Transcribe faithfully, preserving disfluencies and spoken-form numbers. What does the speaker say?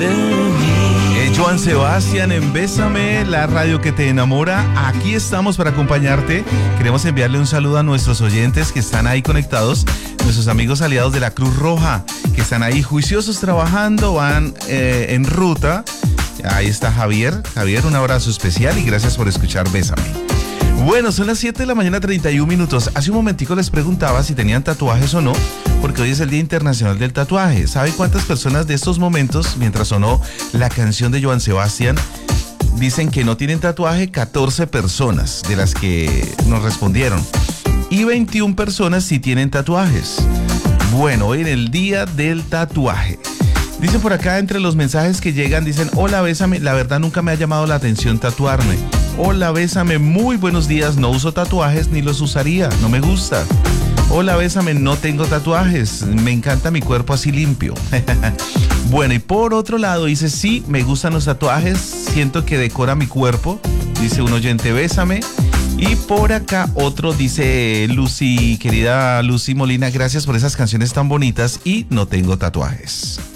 Eh, Joan Sebastián en Bésame, la radio que te enamora. Aquí estamos para acompañarte. Queremos enviarle un saludo a nuestros oyentes que están ahí conectados, nuestros amigos aliados de la Cruz Roja, que están ahí juiciosos trabajando, van eh, en ruta. Ahí está Javier. Javier, un abrazo especial y gracias por escuchar Bésame. Bueno, son las siete de la mañana, treinta y un minutos. Hace un momentico les preguntaba si tenían tatuajes o no, porque hoy es el Día Internacional del Tatuaje. ¿Sabe cuántas personas de estos momentos, mientras sonó la canción de Joan Sebastián, dicen que no tienen tatuaje? catorce personas de las que nos respondieron. Y veintiuna personas sí tienen tatuajes. Bueno, hoy en el Día del Tatuaje. Dicen por acá, entre los mensajes que llegan, dicen: hola, bésame, la verdad nunca me ha llamado la atención tatuarme. Hola, bésame, muy buenos días, no uso tatuajes ni los usaría, no me gusta. Hola, bésame, no tengo tatuajes, me encanta mi cuerpo así limpio. Bueno, y por otro lado dice: sí, me gustan los tatuajes, siento que decora mi cuerpo, dice un oyente, bésame. Y por acá otro dice: Lucy, querida Lucy Molina, gracias por esas canciones tan bonitas y no tengo tatuajes.